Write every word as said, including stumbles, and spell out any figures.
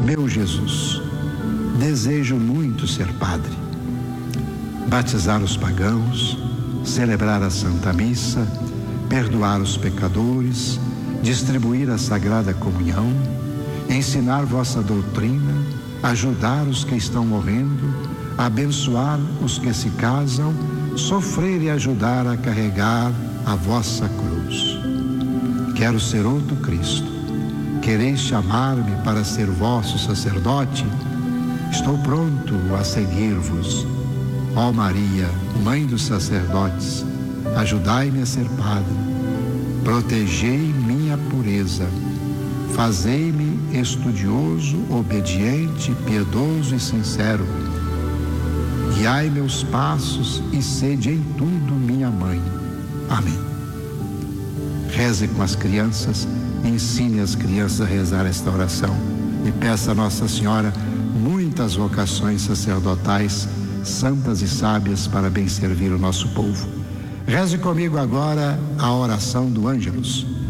Meu Jesus, desejo muito ser padre, batizar os pagãos, celebrar a Santa Missa, perdoar os pecadores, distribuir a Sagrada Comunhão, ensinar vossa doutrina, ajudar os que estão morrendo, abençoar os que se casam, sofrer e ajudar a carregar a vossa cruz. Quero ser outro Cristo. Quereis chamar-me para ser vosso sacerdote? Estou pronto a seguir-vos. Ó Maria, Mãe dos sacerdotes, ajudai-me a ser padre. Protegei minha pureza. Fazei-me estudioso, obediente, piedoso e sincero. Guiai meus passos e sede em tudo minha mãe. Amém. Reze com as crianças, ensine as crianças a rezar esta oração e peça a Nossa Senhora muitas vocações sacerdotais, santas e sábias para bem servir o nosso povo. Reze comigo agora a oração do Ângelus.